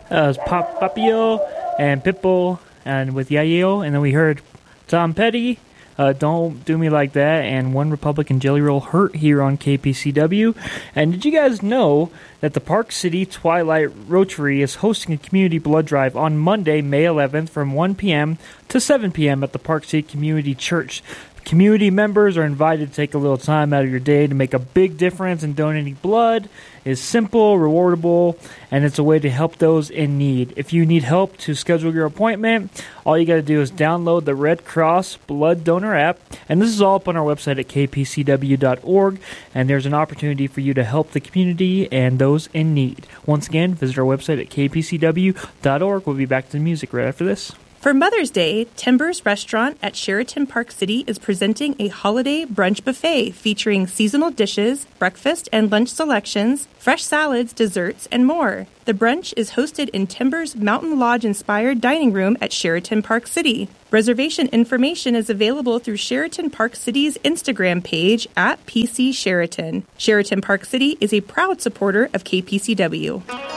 It was Papio and Pitbull and with Yayo, and then we heard Tom Petty, Don't Do Me Like That, and One Republican Jelly Roll Hurt here on KPCW. And did you guys know that the Park City Twilight Rotary is hosting a community blood drive on Monday, May 11th from 1 p.m. to 7 p.m. at the Park City Community Church? Community members are invited to take a little time out of your day to make a big difference in donating blood. It's simple, rewardable, and it's a way to help those in need. If you need help to schedule your appointment, all you got to do is download the Red Cross Blood Donor app, and this is all up on our website at kpcw.org, and there's an opportunity for you to help the community and those in need. Once again, visit our website at kpcw.org. We'll be back to the music right after this. For Mother's Day, Timbers Restaurant at Sheraton Park City is presenting a holiday brunch buffet featuring seasonal dishes, breakfast and lunch selections, fresh salads, desserts, and more. The brunch is hosted in Timbers Mountain Lodge-inspired dining room at Sheraton Park City. Reservation information is available through Sheraton Park City's Instagram page at PC Sheraton. Sheraton Park City is a proud supporter of KPCW.